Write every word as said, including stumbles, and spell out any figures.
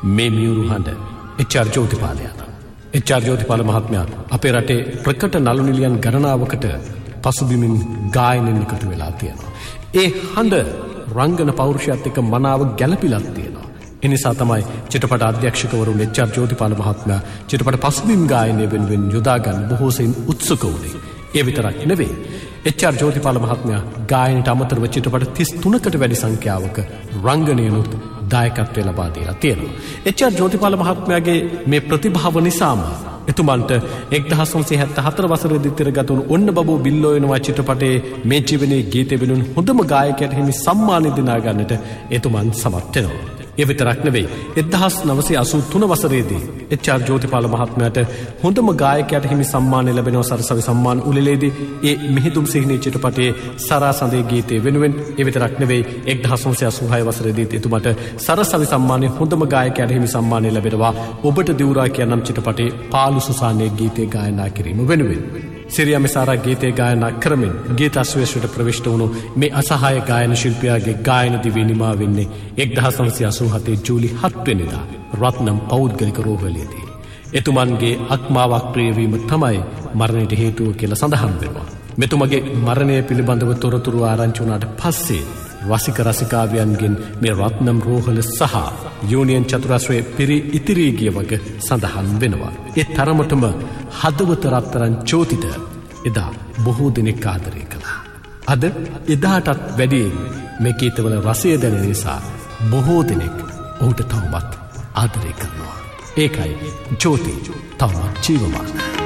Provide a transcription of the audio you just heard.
මේ මියුරු හඬ HR. ජෝතිපාලයන්. HR. Jothipala මහත්මයා අපේ රටේ ප්‍රකට නළු නිලියන් ගණනාවකට පසුබිමින් ගායනෙන් එකතු වෙලා තියෙනවා. ඒ හඬ රංගන පෞරුෂයත් එක්ක මනාව ගැළපිලක් තියෙනවා. එනිසා තමයි චිත්‍රපට අධ්‍යක්ෂකවරුන් එච්.ආර්. ජෝතිපාල මහත්මයා චිත්‍රපට පසුබිම් ගායනය වෙනුවෙන් යොදා ගන්න බොහෝ සෙයින් උත්සුක වුණේ. ඒ විතරක් නෙවෙයි. එච්.ආර්. ජෝතිපාල මහත්මයා ගායනයට අමතරව චිත්‍රපට තිස් තුනකට වැඩි සංඛ්‍යාවක රංගනයනුත් දායකත්වය ලබා දීලා තියෙනවා. එච්.ආර්. ජෝතිපාල මහත්මයාගේ මේ ප්‍රතිභාව නිසාම එතුමන්ට එක්දහස් නවසිය හැත්තෑ හතර වසරේදී තිරගත වුණු ඔන්න බබෝ බිල්ලෝ වෙනවා චිත්‍රපටයේ මේ ජීවනයේ ගීතය වෙනුවෙන් හොඳම ගායකයාට හිමි සම්මානය දිනා ගන්නට එතුමන් සමත් වෙනවා. ඒ විතරක් නෙවෙයි. එක්දහස් නවසිය අසූ තුන වසරේදී එච්.ආර්. ජෝතිපාල මහත්මයාට හොඳම ගායකයාට හිමි සම්මානය ලැබෙනවා සරසවි සම්මාන උළෙලේදී. ඒ මිහිඳුම් සිහිනී චිත්‍රපටයේ සරාසඳේ ගීතය වෙනුවෙන්. ඒ විතරක් නෙවෙයි. එක්දහස් නවසිය අසූ හය වසරේදී එතුමට සරසවි සම්මානයේ හොඳම ගායකයාට හිමි සම්මානය ලැබෙනවා ඔබට දිවුරා කියන නම් චිත්‍රපටයේ පාලු සුසානේ ගීතය ගායනා කිරීම වෙනුවෙන්. සිරියා මිසාරා ගීතය ගායනා කරමින් ගීත අස්වැෂයට ප්‍රවිෂ්ඨ වුණු මේ අසහාය ගායන ශිල්පියාගේ ගායන දිවිය නිමා වෙන්නේ එක්දහස් නවසිය අසූ හතේ ජූලි හත් වෙනිදා රත්නම් පෞද්ගලික රෝහලේදී. එතුමන්ගේ අක්මාවක් ප්‍රියවීම තමයි මරණයට හේතුව කියලා සඳහන් වෙනවා. මෙතුමගේ මරණය පිළිබඳව තොරතුරු ආරංචි වුණාට පස්සේ රසික රසිකාවියන්ගෙන් මේ රත්නම් රෝහල සහ යූනියන් චතුරස්‍රයේ පිරි ඉතිරී ගිය වගේ සඳහන් වෙනවා. ඒ තරමටම හදවත රත්තරන් චෝතිට එදා බොහෝ දෙනෙක් ආදරය කළා. අද එදාටත් වැඩි මේ ගීතවල රසය දැනෙන නිසා බොහෝ දෙනෙක් ඔහුට තවමත් ආදරය කරනවා. ඒකයි ජෝති තවමත් ජීවමාන.